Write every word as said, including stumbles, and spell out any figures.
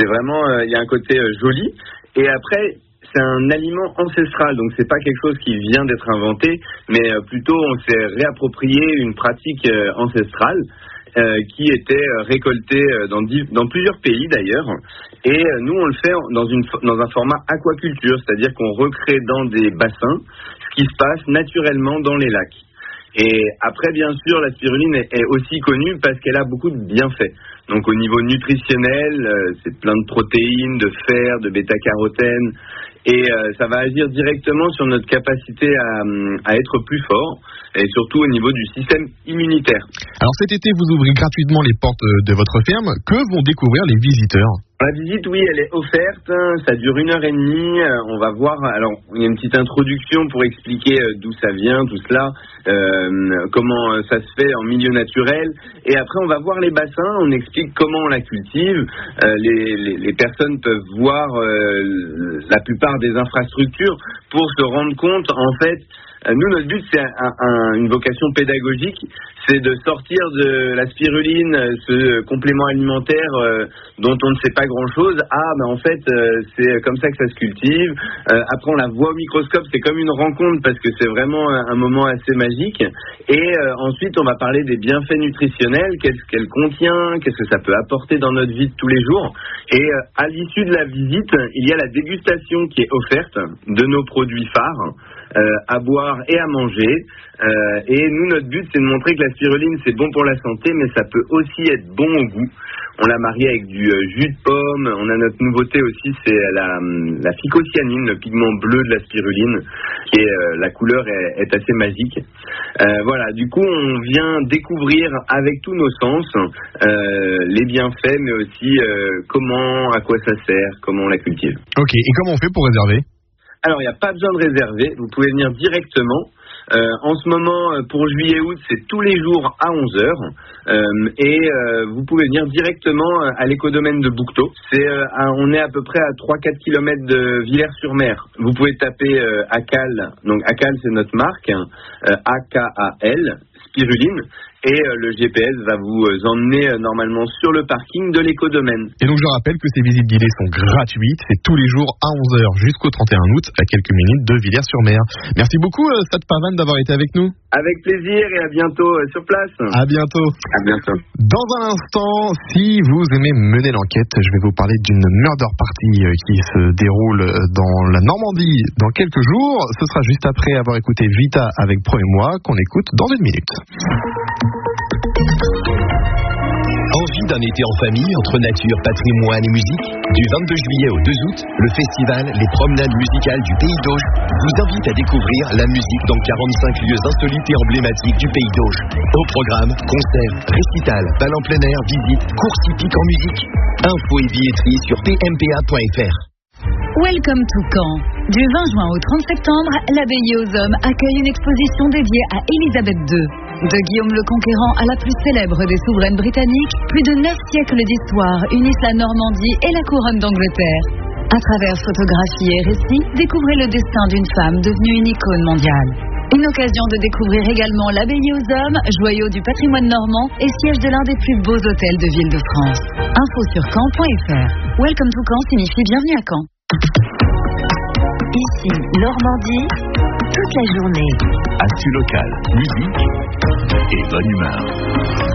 c'est vraiment, il euh, y a un côté euh, joli. Et après, c'est un aliment ancestral, donc c'est pas quelque chose qui vient d'être inventé, mais euh, plutôt on s'est réapproprié une pratique euh, ancestrale euh, qui était euh, récoltée euh, dans, dans plusieurs pays d'ailleurs. Et euh, nous on le fait dans, une, dans un format aquaculture, c'est-à-dire qu'on recrée dans des bassins ce qui se passe naturellement dans les lacs. Et après, bien sûr, la spiruline est, est aussi connue parce qu'elle a beaucoup de bienfaits. Donc au niveau nutritionnel, euh, c'est plein de protéines, de fer, de bêta-carotène, et euh, ça va agir directement sur notre capacité à, à être plus fort, et surtout au niveau du système immunitaire. Alors cet été, vous ouvrez gratuitement les portes de votre ferme. Que vont découvrir les visiteurs ? La visite, oui, elle est offerte, ça dure une heure et demie, on va voir, alors il y a une petite introduction pour expliquer d'où ça vient, tout cela, euh, comment ça se fait en milieu naturel, et après on va voir les bassins, on explique comment on la cultive, euh, les, les, les personnes peuvent voir euh, la plupart des infrastructures pour se rendre compte, en fait, nous, notre but, c'est un, un, une vocation pédagogique, c'est de sortir de la spiruline, ce complément alimentaire euh, dont on ne sait pas grand-chose. Ah, ben en fait, euh, c'est comme ça que ça se cultive. Euh, après, on la voit au microscope, c'est comme une rencontre parce que c'est vraiment un, un moment assez magique. Et euh, ensuite, on va parler des bienfaits nutritionnels, qu'est-ce qu'elle contient, qu'est-ce que ça peut apporter dans notre vie de tous les jours. Et euh, à l'issue de la visite, il y a la dégustation qui est offerte de nos produits phares. Euh, à boire et à manger. Euh, et nous, notre but, c'est de montrer que la spiruline, c'est bon pour la santé, mais ça peut aussi être bon au goût. On l'a marié avec du euh, jus de pomme. On a notre nouveauté aussi, c'est la, la phycocyanine, le pigment bleu de la spiruline, qui est, euh, la couleur est, est assez magique. Euh, voilà, du coup, on vient découvrir avec tous nos sens euh, les bienfaits, mais aussi euh, comment, à quoi ça sert, comment on la cultive. Ok, et comment on fait pour réserver ? Alors, il n'y a pas besoin de réserver, vous pouvez venir directement. Euh, en ce moment, pour juillet-août, c'est tous les jours à onze heures. Euh, et euh, vous pouvez venir directement à l'écodomaine de Bouquetot. C'est, euh, à, on est à peu près à trois à quatre kilomètres de Villers-sur-Mer. Vous pouvez taper euh, Acal, donc Acal c'est notre marque, euh, A K A L, spiruline. Et euh, le G P S va vous euh, emmener euh, normalement sur le parking de l'écodomaine. Et donc je rappelle que ces visites guidées sont gratuites, c'est tous les jours à onze heures jusqu'au trente et un août, à quelques minutes de Villers-sur-Mer. Merci beaucoup euh, Sat Pavan d'avoir été avec nous. Avec plaisir et à bientôt euh, sur place. À bientôt. À bientôt. Dans un instant, si vous aimez mener l'enquête, je vais vous parler d'une murder party euh, qui se déroule dans la Normandie dans quelques jours. Ce sera juste après avoir écouté Vita avec Promets-moi qu'on écoute dans une minute. Envie d'un été en famille entre nature, patrimoine et musique ? Du vingt-deux juillet au deux août, le festival Les Promenades Musicales du Pays d'Auge vous invite à découvrir la musique dans quarante-cinq lieux insolites et emblématiques du Pays d'Auge. Au programme, concerts, récitals, bal en plein air, visites, courses hippiques en musique. Infos et billetterie sur p m p a point f r. Welcome to Caen. Du vingt juin au trente septembre, l'Abbaye aux Hommes accueille une exposition dédiée à Élisabeth deux. De Guillaume le Conquérant à la plus célèbre des souveraines britanniques, plus de neuf siècles d'histoire unissent la Normandie et la couronne d'Angleterre. À travers photographies et récits, découvrez le destin d'une femme devenue une icône mondiale. Une occasion de découvrir également l'Abbaye aux Hommes, joyau du patrimoine normand et siège de l'un des plus beaux hôtels de ville de France. Info sur caen point f r. Welcome to Caen signifie bienvenue à Caen. Ici, Normandie, toute la journée. Actu local, musique et bonne humeur.